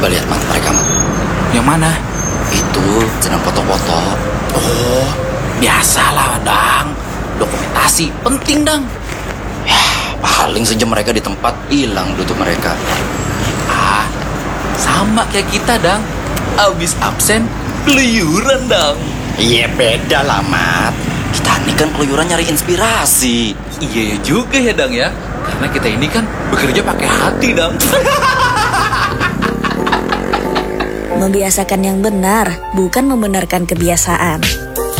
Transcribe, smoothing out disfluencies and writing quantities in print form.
Coba lihat mat mereka mat. Yang mana? Itu sedang foto-foto. Oh, biasalah Dang. Dokumentasi penting Dang. Paling saja mereka di tempat hilang tutup mereka. Ah, sama kayak kita Dang. Abis absen, keluyuran Dang. Iya beda lah mat. Kita ini kan keluyuran nyari inspirasi. Iya juga ya Dang ya. Karena kita ini kan bekerja pakai hati Dang. Membiasakan yang benar, bukan membenarkan kebiasaan.